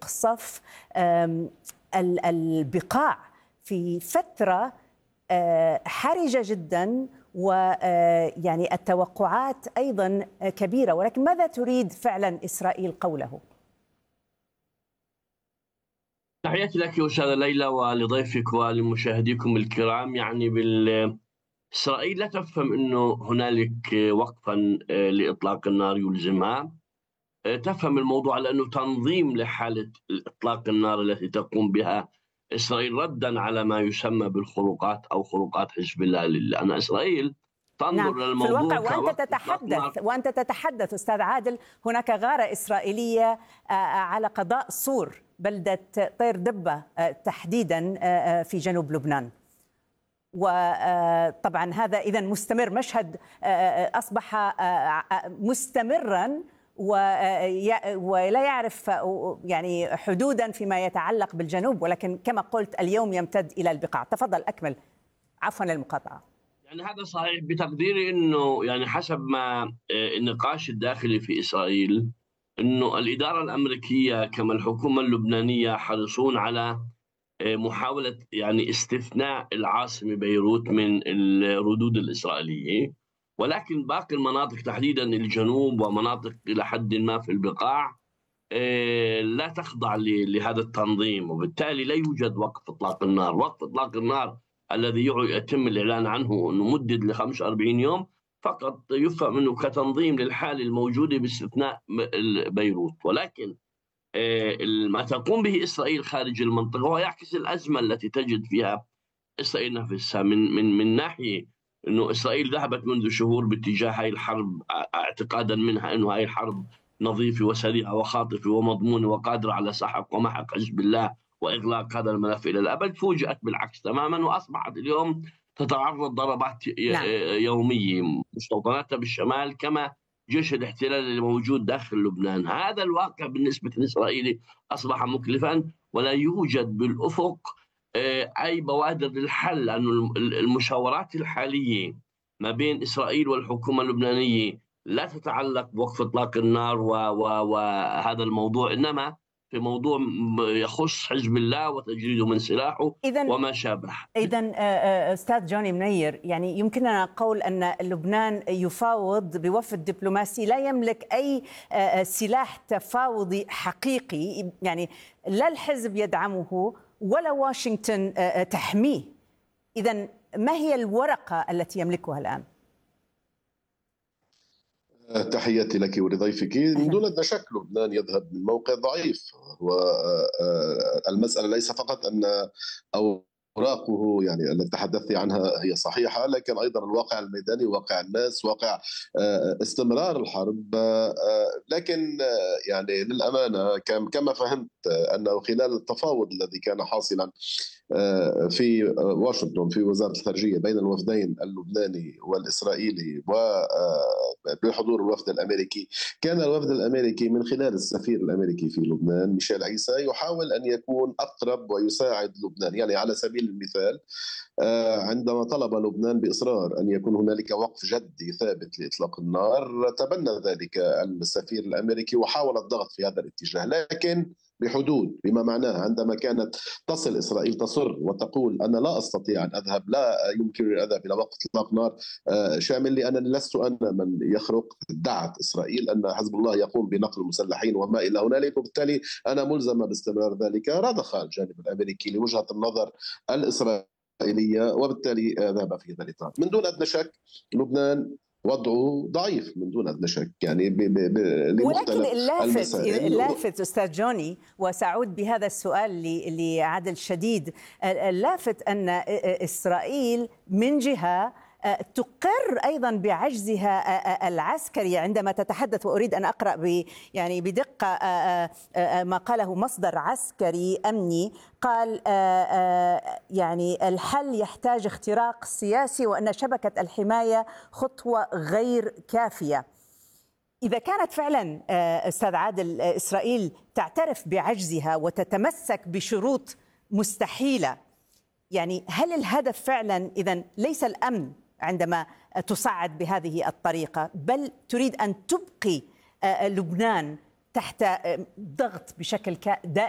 يقصف البقاع في فترة حرجة جدا، ويعني التوقعات أيضا كبيرة، ولكن ماذا تريد فعلا إسرائيل قوله؟ تحياتي لك أستاذة ليلى ولضيفك ولمشاهديكم الكرام. إسرائيل لا تفهم أنه هنالك وقفا لإطلاق النار يلزمها، تفهم الموضوع على أنه تنظيم لحالة إطلاق النار التي تقوم بها إسرائيل ردا على ما يسمى بالخروقات أو خروقات حزب الله، لأن إسرائيل تنظر للموضوع في الواقع. وأنت تتحدث أستاذ عادل، هناك غارة إسرائيلية على قضاء صور، بلدة طير دبة تحديدا في جنوب لبنان، وطبعا هذا إذا مستمر، مشهد أصبح مستمرا ولا يعرف يعني حدودا فيما يتعلق بالجنوب، ولكن كما قلت اليوم يمتد إلى البقاع. تفضل أكمل، عفوا للمقاطعة. هذا صحيح بتقديري، أنه حسب ما النقاش الداخلي في إسرائيل، أنه الإدارة الأمريكية كما الحكومة اللبنانية حريصون على محاولة استثناء العاصمة بيروت من الردود الإسرائيلية، ولكن باقي المناطق تحديدا الجنوب ومناطق إلى حد ما في البقاع لا تخضع لهذا التنظيم، وبالتالي لا يوجد وقف إطلاق النار. وقف إطلاق النار الذي يتم الإعلان عنه أنه مدد ل 45 يوم فقط يفهم أنه كتنظيم للحالة الموجودة باستثناء بيروت، ولكن ما تقوم به إسرائيل خارج المنطقة هو يعكس الأزمة التي تجد فيها إسرائيل نفسها. من ناحية أنه إسرائيل ذهبت منذ شهور باتجاه هاي الحرب اعتقادا منها أنه هاي الحرب نظيفة وسريعة وخاطفة ومضمونة وقادرة على سحق ومحق حزب الله وإغلاق هذا الملف إلى الأبد، فوجئت بالعكس تماما، وأصبحت اليوم تتعرض ضربات يومية مستوطناتها بالشمال كما جيش الاحتلال اللي موجود داخل لبنان. هذا الواقع بالنسبة لإسرائيل أصبح مكلفا، ولا يوجد بالأفق أي بوادر للحل، لأن المشاورات الحالية ما بين إسرائيل والحكومة اللبنانية لا تتعلق بوقف إطلاق النار وهذا الموضوع، إنما في موضوع يخص حزب الله وتجريده من سلاحه وما شابه. إذن أستاذ جوني منير، يعني يمكننا قول أن لبنان يفاوض بوفد دبلوماسي لا يملك أي سلاح تفاوضي حقيقي، يعني لا الحزب يدعمه ولا واشنطن تحميه. إذن ما هي الورقة التي يملكها الآن؟ تحياتي لك ولضيفك. من دون أدنى شك لبنان يذهب من موقع ضعيف، والمسألة ليس فقط أن أوراقه التي تحدثت عنها هي صحيحة، لكن أيضا الواقع الميداني، واقع الناس، واقع استمرار الحرب. لكن للأمانة كما فهمت أنه خلال التفاوض الذي كان حاصلا في واشنطن في وزارة الخارجية بين الوفدين اللبناني والإسرائيلي وبحضور الوفد الأمريكي، كان الوفد الأمريكي من خلال السفير الأمريكي في لبنان ميشيل عيسى يحاول أن يكون أقرب ويساعد لبنان. على سبيل المثال عندما طلب لبنان بإصرار أن يكون هنالك وقف جدي ثابت لإطلاق النار، تبنى ذلك السفير الأمريكي وحاول الضغط في هذا الاتجاه، لكن بحدود، بما معناه عندما كانت تصل إسرائيل تصر وتقول أنا لا أستطيع أن أذهب، لا يمكنني الذهاب إلى وقف إطلاق نار شامل، لأنني لست أنا من يخرق. ادعت إسرائيل أن حزب الله يقوم بنقل المسلحين وما إلى هنالك، وبالتالي أنا ملزمة باستمرار ذلك. رضخ الجانب الأمريكي لوجهة النظر الإسرائيلية، وبالتالي ذهب في هذا الإطار. من دون أدنى شك لبنان وضعه ضعيف من دون أدنى شك، ولكن اللافت أستاذ جوني، وسأعود بهذا السؤال لعدل شديد، اللافت أن إسرائيل من جهة تقر أيضا بعجزها العسكري عندما تتحدث، وأريد أن أقرأ بدقة ما قاله مصدر عسكري أمني، قال الحل يحتاج اختراق سياسي، وأن شبكة الحماية خطوة غير كافية. إذا كانت فعلا أستاذ عادل إسرائيل تعترف بعجزها وتتمسك بشروط مستحيلة، هل الهدف فعلا إذن ليس الأمن عندما تصعد بهذه الطريقة، بل تريد أن تبقي لبنان تحت ضغط بشكل دائم